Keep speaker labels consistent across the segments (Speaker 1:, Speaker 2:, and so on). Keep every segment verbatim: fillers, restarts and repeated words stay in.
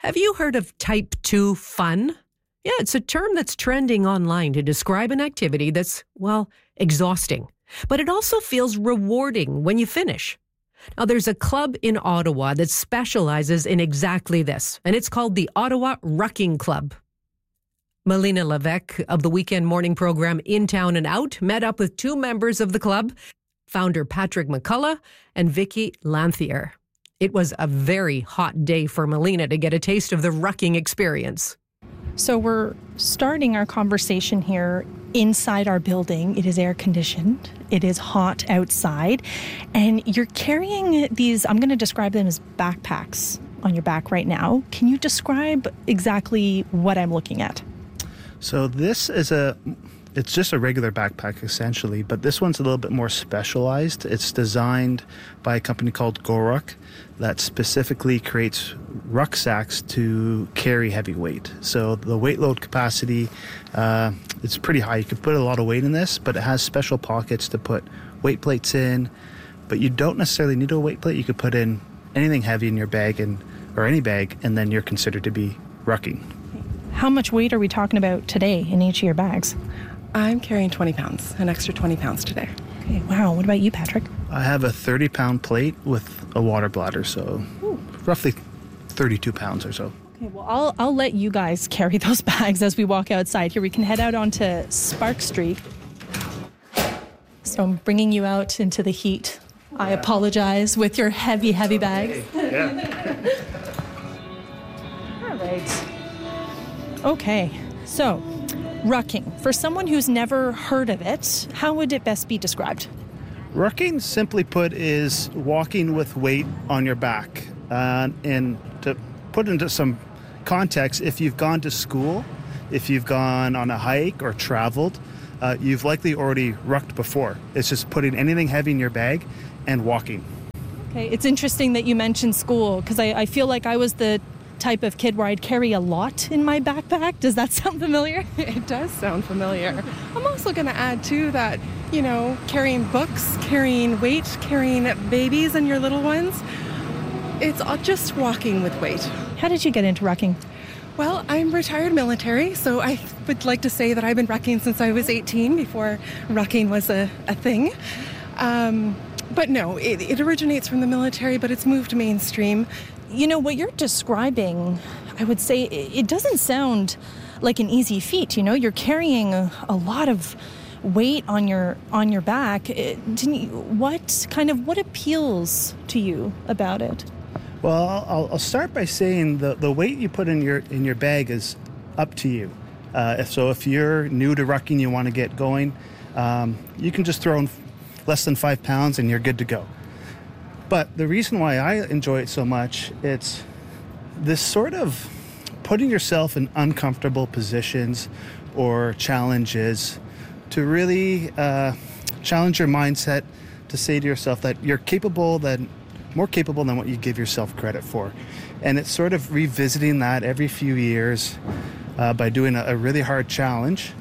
Speaker 1: Have you heard of type two fun? Yeah, it's a term that's trending online to describe an activity that's, well, exhausting. But it also feels rewarding when you finish. Now, there's a club in Ottawa that specializes in exactly this, and it's called the Ottawa Rucking Club. Melina Levesque of the weekend morning program In Town and Out met up with two members of the club, founder Patrick McCullough and Vicky Lanthier. It was a very hot day for Melina to get a taste of the rucking experience.
Speaker 2: So we're starting our conversation here inside our building. It is air conditioned. It is hot outside. And you're carrying these, I'm going to describe them as backpacks on your back right now. Can you describe exactly what I'm looking at?
Speaker 3: So this is a, it's just a regular backpack essentially, but this one's a little bit more specialized. It's designed by a company called GoRuck that specifically creates rucksacks to carry heavy weight. So the weight load capacity, uh, it's pretty high. You can put a lot of weight in this, but it has special pockets to put weight plates in. But you don't necessarily need a weight plate. You could put in anything heavy in your bag and or any bag, and then you're considered to be rucking.
Speaker 2: How much weight are we talking about today in each of your bags?
Speaker 4: I'm carrying twenty pounds, an extra twenty pounds today.
Speaker 2: Okay, wow. What about you, Patrick?
Speaker 3: I have a thirty pound plate with a water bladder, so Ooh. roughly thirty-two pounds or so.
Speaker 2: Okay, well, I'll, I'll let you guys carry those bags as we walk outside. Here, we can head out onto Spark Street. So I'm bringing you out into the heat. I apologize with your heavy, heavy bags.
Speaker 3: Yeah.
Speaker 2: All right. Okay, so rucking. For someone who's never heard of it, how would it best be described?
Speaker 3: Rucking, simply put, is walking with weight on your back. Uh, and to put into some context, if you've gone to school, if you've gone on a hike or traveled, uh, you've likely already rucked before. It's just putting anything heavy in your bag and walking.
Speaker 2: Okay, it's interesting that you mentioned school, because I, I feel like I was the type of kid where I'd carry a lot in my backpack. Does that sound familiar?
Speaker 4: It does sound familiar. I'm also going to add, too, that, you know, carrying books, carrying weight, carrying babies and your little ones, it's just walking with weight.
Speaker 2: How did you get into rucking?
Speaker 4: Well, I'm retired military, so I would like to say that I've been rucking since I was eighteen, before rucking was a, a thing. Um, but no, it, it originates from the military, but it's moved mainstream.
Speaker 2: You know, what you're describing, I would say it doesn't sound like an easy feat. You know, you're carrying a, a lot of weight on your on your back. It, didn't you, what kind of, what appeals to you about it?
Speaker 3: Well, I'll, I'll start by saying the, the weight you put in your in your bag is up to you. Uh, if, so if you're new to rucking, you want to get going, um, you can just throw in less than five pounds and you're good to go. But the reason why I enjoy it so much, it's this sort of putting yourself in uncomfortable positions or challenges to really uh, challenge your mindset, to say to yourself that you're capable, that more capable than what you give yourself credit for. And it's sort of revisiting that every few years uh, by doing a, a really hard challenge,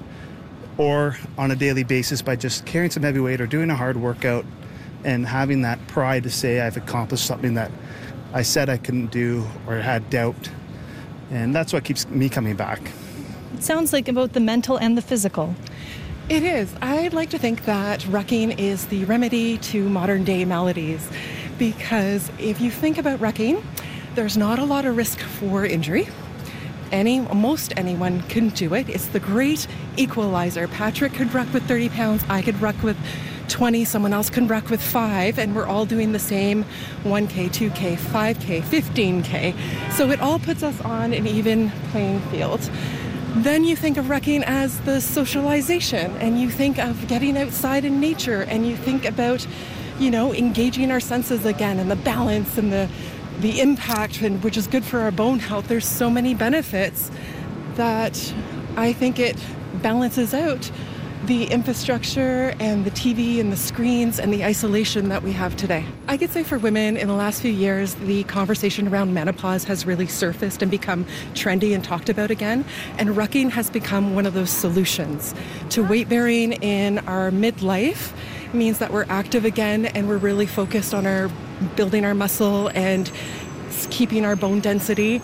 Speaker 3: or on a daily basis by just carrying some heavy weight or doing a hard workout, and having that pride to say I've accomplished something that I said I couldn't do or had doubt. And that's what keeps me coming back.
Speaker 2: It sounds like both the mental and the physical.
Speaker 4: It is. I'd like to think that rucking is the remedy to modern day maladies, because if you think about rucking, there's not a lot of risk for injury. Any, most anyone can do it. It's the great equalizer. Patrick could ruck with thirty pounds. I could ruck with twenty. Someone else can ruck with five. And we're all doing the same one K, two K, five K, fifteen K. So it all puts us on an even playing field. Then you think of rucking as the socialization, and you think of getting outside in nature, and you think about, you know, engaging our senses again, and the balance and the the impact, and which is good for our bone health. There's so many benefits that I think it balances out the infrastructure and the T V and the screens and the isolation that we have today. I could say for women in the last few years, the conversation around menopause has really surfaced and become trendy and talked about again. And rucking has become one of those solutions to weight bearing in our midlife. It means that we're active again, and we're really focused on our building our muscle and keeping our bone density.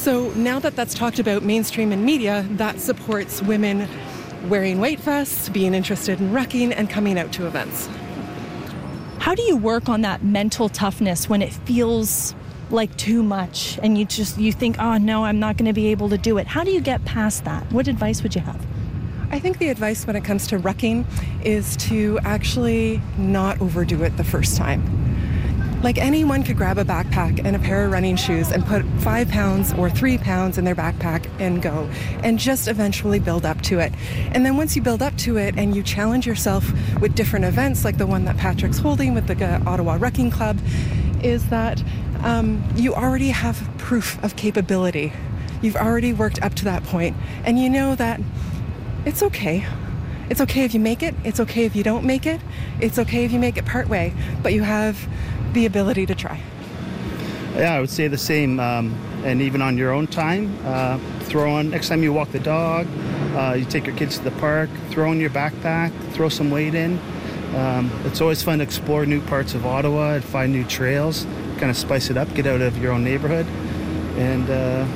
Speaker 4: So now that that's talked about mainstream in media, that supports women wearing weight vests, being interested in rucking, and coming out to events.
Speaker 2: How do you work on that mental toughness when it feels like too much and you just you think, oh no, I'm not going to be able to do it? How do you get past that? What advice would you have?
Speaker 4: I think the advice when it comes to rucking is to actually not overdo it the first time. Like, anyone could grab a backpack and a pair of running shoes and put five pounds or three pounds in their backpack and go, and just eventually build up to it. And then once you build up to it and you challenge yourself with different events like the one that Patrick's holding with the Ottawa Rucking Club, is that um, you already have proof of capability. You've already worked up to that point, and you know that it's okay. It's okay if you make it. It's okay if you don't make it. It's okay if you make it partway, but you have the ability to try.
Speaker 3: Yeah, I would say the same. Um, and even on your own time, uh, throw on, next time you walk the dog, uh, you take your kids to the park, throw in your backpack, throw some weight in. Um, it's always fun to explore new parts of Ottawa and find new trails, kind of spice it up, get out of your own neighborhood. And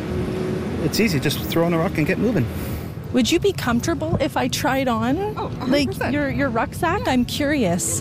Speaker 3: uh, it's easy, just throw on a ruck and get moving.
Speaker 2: Would you be comfortable if I tried on
Speaker 4: Oh, one hundred
Speaker 2: like
Speaker 4: percent.
Speaker 2: your, your rucksack? I'm curious.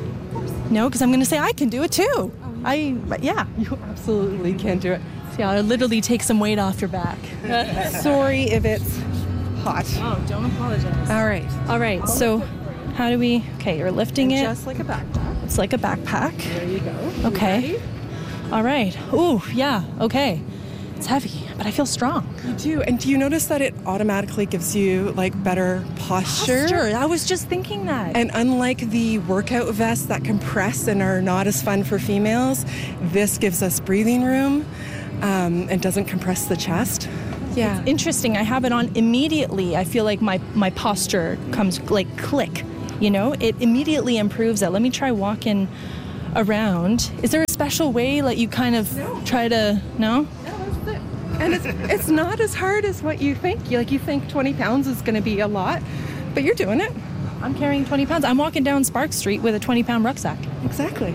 Speaker 2: No, because I'm going to say I can do it too.
Speaker 4: Oh,
Speaker 2: I, but yeah.
Speaker 4: You absolutely can do it.
Speaker 2: See, I'll literally take some weight off your back.
Speaker 4: Sorry if it's hot.
Speaker 2: Oh, don't apologize.
Speaker 4: All right.
Speaker 2: All right, so how do we, okay, you're lifting it.
Speaker 4: Just like a backpack.
Speaker 2: It's like a backpack.
Speaker 4: There you go.
Speaker 2: Okay. All right. Ooh, yeah, okay. It's heavy, but I feel strong.
Speaker 4: You do. And do you notice that it automatically gives you like better posture?
Speaker 2: Posture. I was just thinking that.
Speaker 4: And unlike the workout vests that compress and are not as fun for females, this gives us breathing room um, and doesn't compress the chest. Yeah.
Speaker 2: Interesting. I have it on immediately. I feel like my, my posture comes like click, you know? It immediately improves it. Let me try walking around. Is there a special way like you kind of
Speaker 4: No.
Speaker 2: try to, no?
Speaker 4: And it's it's not as hard as what you think. You, like you think twenty pounds is going to be a lot, but you're doing it.
Speaker 2: I'm carrying twenty pounds. I'm walking down Spark Street with a twenty pound rucksack
Speaker 4: Exactly.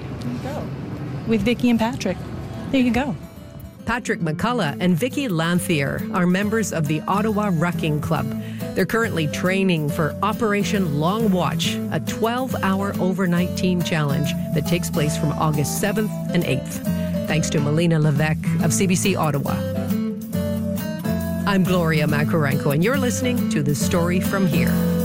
Speaker 2: with Vicky and Patrick. There you go.
Speaker 1: Patrick McCullough and Vicky Lanthier are members of the Ottawa Rucking Club. They're currently training for Operation Long Watch, a twelve hour overnight team challenge that takes place from August seventh and eighth. Thanks to Melina Levesque of C B C Ottawa. I'm Gloria Makarenko, and you're listening to The Story From Here.